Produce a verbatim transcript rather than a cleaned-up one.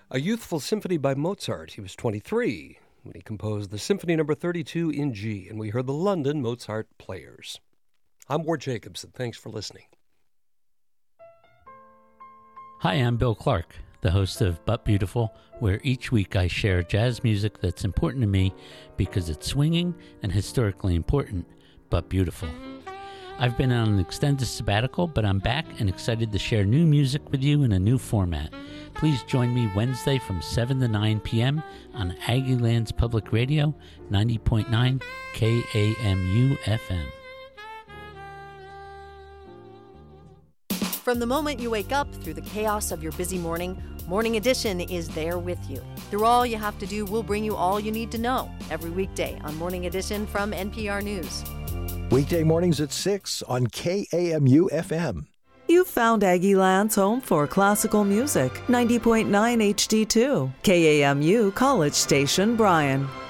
A youthful symphony by Mozart. He was twenty-three when he composed the Symphony Number thirty-two in G, and we heard the London Mozart Players. I'm Ward Jacobson. Thanks for listening. Hi, I'm Bill Clark, the host of But Beautiful, where each week I share jazz music that's important to me because it's swinging and historically important, but beautiful. I've been on an extended sabbatical, but I'm back and excited to share new music with you in a new format. Please join me Wednesday from seven to nine p.m. on Aggieland's Public Radio, ninety point nine K A M U F M. From the moment you wake up through the chaos of your busy morning, Morning Edition is there with you. Through all you have to do, we'll bring you all you need to know every weekday on Morning Edition from N P R News. Weekday mornings at six on K A M U F M. You've found Aggieland's home for classical music, ninety point nine H D two, K A M U College Station, Bryan.